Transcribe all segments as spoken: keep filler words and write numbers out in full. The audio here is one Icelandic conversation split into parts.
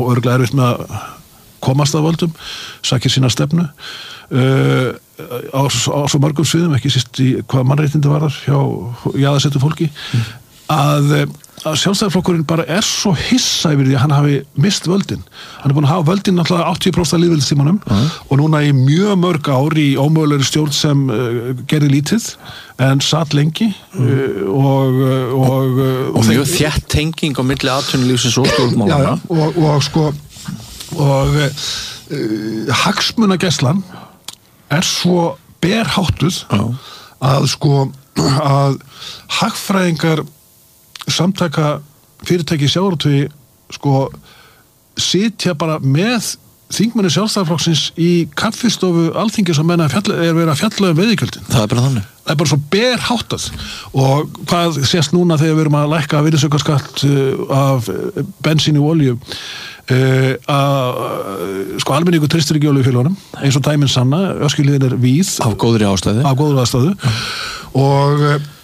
og örugglega erfitt með að komast að völdum, sakir sína stefnu uh, á, á svo mörgum sviðum, ekki síst í hvað mannréttindi varðar hjá jaðarsettu fólki, mm. að, að sjálfstæðisflokkurinn bara er svo hissa yfir því að hann hafi mist völdin. Hann er búin að hafa völdin náttúrulega áttatíu prósent af lýðveldistímanum mm. og núna í mjög mörg ár í ómögulegri stjórn sem uh, gerði lítið en satt lengi mm. uh, og, uh, og, uh, og, og mjög þétt tenging á milli atvinnulífsins og stjórnmálanna. Já, og, og sko og uh, hagsmunagæslan er svo berháttuð oh. að sko að hagfræðingar samtaka fyrirtæki sjávarútvegi sko sitja bara með þingmenni sjálfstæðisflokksins í kaffistofu Alþingis og menna fjall, er verið að fjalla um veiðigjöldin. Það er bara þannig. Það er bara svo berháttað og hvað sést núna þegar við erum að lækka virðisaukaskatt af bensíni og olíu Uh, að sko almenningur treystir ekki olíufélögunum eins og dæmin sanna, öskjuliðin er víð af góðri ástæðu af góðri ástæðu mm. og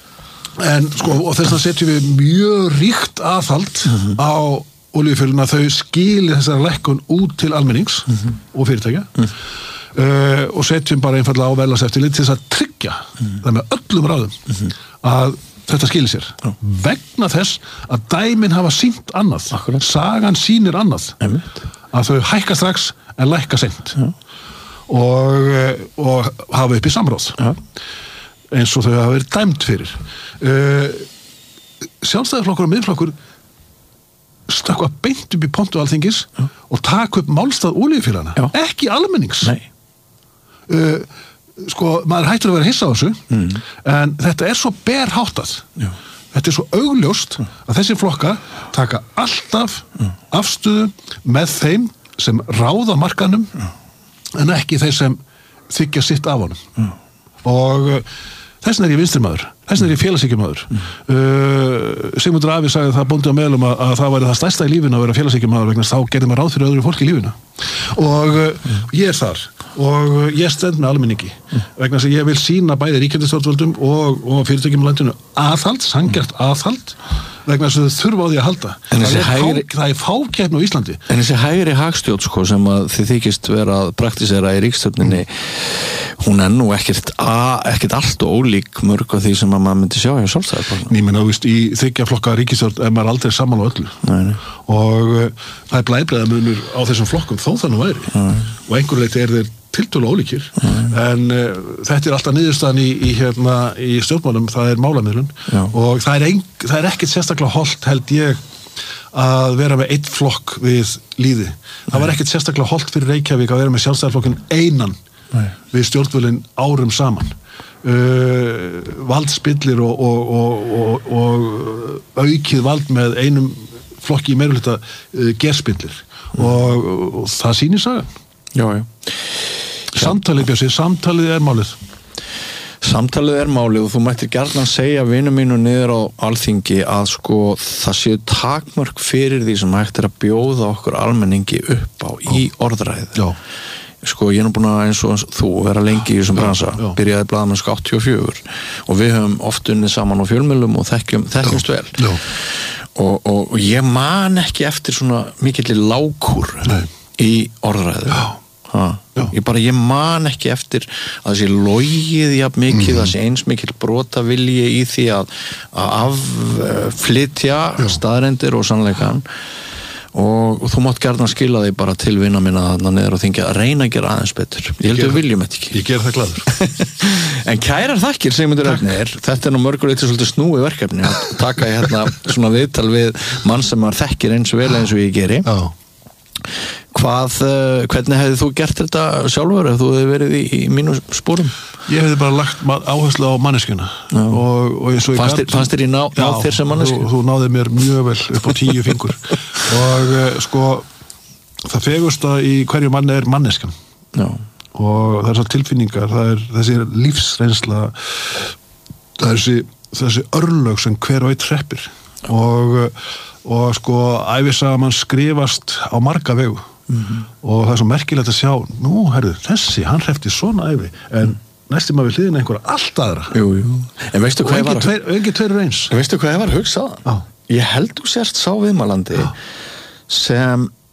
en sko og þess að setjum við mjög ríkt aðhald mm-hmm. á olíufélöguna, þau skili þessari lækkun út til almennings mm-hmm. og fyrirtækja mm. uh, og setjum bara einfallega á verðlagseftirlit til þess að tryggja mm. það með öllum ráðum mm-hmm. að þetta skilir sér Já. Vegna þess að dæmin hafa sýnt annað Akkurat. Sagan sýnir annað Einmitt. Að þau hækka strax en lækka seint og, og hafa upp í samráð Já. Eins og þau hafa verið dæmt fyrir uh, sjálfstæðisflokkur og miðflokkur stökkva beint upp í pontu Alþingis Já. Og taka upp málstað olíufélagana ekki almennings Nei uh, sko, maður hættur að vera hissa á þessu mm. en þetta er svo berháttað Já. Þetta er svo augljóst mm. að þessi flokka taka alltaf mm. afstöðu með þeim sem ráða markanum mm. en ekki þeir sem þykja sitt af honum mm. og uh, þessin er ég vinstrimaður þessin er ég félagshyggjamaður mm. uh, Sigmundur Afi sagði það bóndi á meðlum að, að það væri það stærsta í lífinu að vera félagshyggjamaður vegna þá gerði maður ráð fyrir öðru fólki í lífinu og uh, mm. ég er þar og ég stend með almenningi mm. vegna þess að ég vil sýna bæði ríkjandi og, og fyrirtækjum á landinu aðhald, sanngjarnt aðhald vegna þess að þau þurfa á því að halda það er, hægri... fá, er fákeppni á Íslandi En þessi hægri hagstjórn sko, sem að þið þykist vera að praktisera í ríkisstjórninni mm. hún er nú ekkert, a, ekkert allt og ólík mörg af því sem að maður myndi sjá hjá Sjálfstæðisflokknum Ný, menn, í þykja flokka ríkisstjórn er maður aldrei saman á öllu nei, nei. og uh, það er blæbrigða munur á þessum flokkum þó það nú væri nei. Og einhverju leyti er þeir tiltölulega ólíkir mm. en uh, þetta er alltaf niðurstaðan í, í, hérna, í stjórnmálum, það er málamiðlun og það er, ein, það er ekkert sérstaklega holdt held ég að vera með einn flokk við líði það var ekkert sérstaklega holdt fyrir Reykjavík að vera með Sjálfstæðisflokkinn einan Nei. Við stjórnvölinn árum saman uh, valdspillir og, og, og, og, og aukið vald með einum flokki í meirihluta uh, gerspillir mm. og, og það sýnir sagan Já, já Samtalið, Bjössi, samtalið er málið. Samtalið er málið og þú mættir gjarnan segja vinum mínu niður á Alþingi að sko það séu takmörk fyrir því sem hægt er að bjóða okkur almenningi upp á í orðræðu. Já. Sko ég er nú búin að eins og þú vera lengi í þessum bransa, byrjaði blaðamennska áttatíu og fjögur og við höfum oft unnið saman á fjölmiðlum og þekkjum, þekkjumst vel. Já. Og, og, og ég man ekki eftir svona mikilli lágkúr Nei. Í orðræðu. Já. Ha, ég bara, ég man ekki eftir að þessi logið jafn mikið, mm. þessi eins mikil brota vilji í því að, að afflytja staðrendir og sannleikan og, og þú mátt gjarnan skila því bara til vina minna þarna niður og þingja að reyna að gera aðeins betur. Ég held að við viljum þetta ekki. Ég ger það glaður. En kærar þakkir, Sigmundur Ernir, þetta er nú mörguleiti svolítið snúi verkefni að taka í hérna svona viðtal við mann sem maður þekkir eins og vel eins og ég geri. Já. Hvað, hvernig hefði þú gert þetta sjálfur ef þú hefði verið í, í mínu spórum? Ég hefði bara lagt áherslu á manneskjuna og, og eins og fannst þér, fannst þér í ná, ná þér sem manneski? Þú, þú náði mér mjög vel upp á tíu fingur og uh, sko það fegursta í hverju manni er manneskjan Já. Og það er svo tilfinningar, það er þessi lífsreynsla það er þessi, þessi örlög sem hver og einn hreppir og uh, og sko ævisaga mann skrifast á marga vegu mm-hmm. og það er svo merkilegt að sjá nú, herru, þessi, hann hreppti svona ævi en mm. næstum að við hliðina einhverja allt aðra jú, jú. En veistu hvað ég var og engin tveir eins en veistu hvað ég var að hugsa ah. ég held þú sérst sá viðmælandi ah. sem